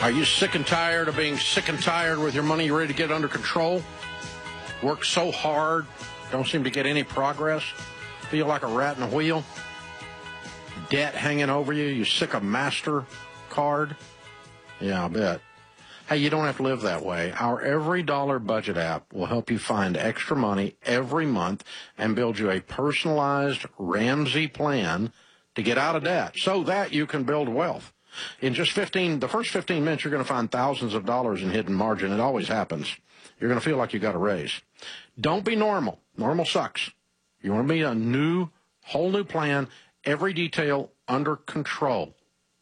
Are you sick and tired of being sick and tired with your money? You ready to get under control? Work so hard, don't seem to get any progress. Feel like a rat in a wheel. Debt hanging over you. You sick of MasterCard? Yeah, I bet. Hey, you don't have to live that way. Our Every Dollar Budget app will help you find extra money every month and build you a personalized Ramsey plan to get out of debt so that you can build wealth. In just the first 15 minutes, you're going to find thousands of dollars in hidden margin. It always happens. You're going to feel like you got a raise. Don't be normal. Normal sucks. You want to be a whole new plan, every detail under control.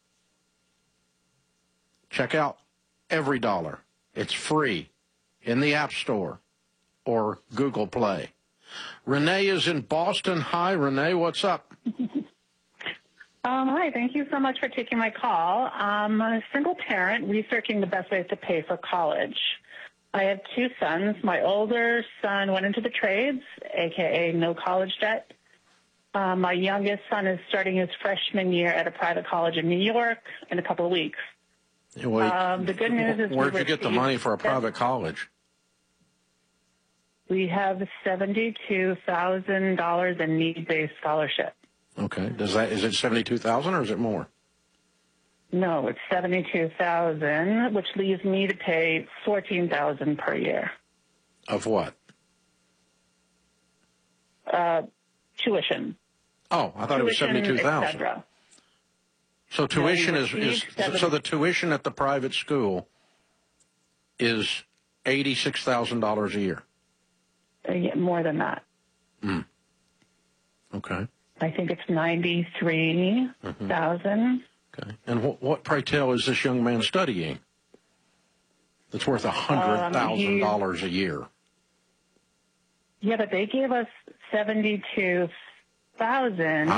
Check out Every Dollar. It's free in the App Store or Google Play. Renee is in Boston. Hi, Renee. What's up? Hi, thank you so much for taking my call. I'm a single parent researching the best ways to pay for college. I have two sons. My older son went into the trades, a.k.a. no college debt. My youngest son is starting his freshman year at a private college in New York in a couple of weeks. The good news is where'd you get the money for a private college? We have $72,000 in need-based scholarship. Okay. Is it $72,000 or is it more? No, it's $72,000, which leaves me to pay $14,000 per year. Of what? Tuition. Oh, I thought it was $72,000. So tuition so the tuition at the private school is $86,000 a year. More than that. Okay. I think it's $93,000. Okay. And what, pray tell, is this young man studying? That's worth $100,000 a year. Yeah, but they gave us $72,000.